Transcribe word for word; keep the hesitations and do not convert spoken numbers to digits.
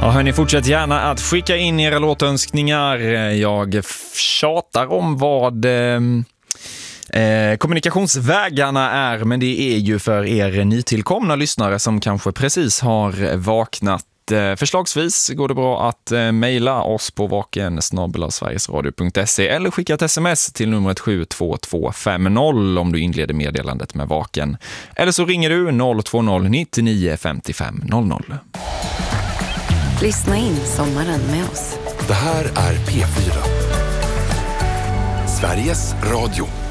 Ja, hörni, fortsätt gärna att skicka in era låtönskningar. Jag tjatar om vad eh, eh, kommunikationsvägarna är, men det är ju för er nytillkomna lyssnare som kanske precis har vaknat. Förslagsvis går det bra att eh, mejla oss på vaken snabel-a sverigesradio punkt se eller skicka ett sms till numret sju två två fem noll om du inleder meddelandet med vaken. Eller så ringer du noll två noll nio nio fem fem noll noll. Lyssna in sommaren med oss. Det här är P fyra. Sveriges Radio.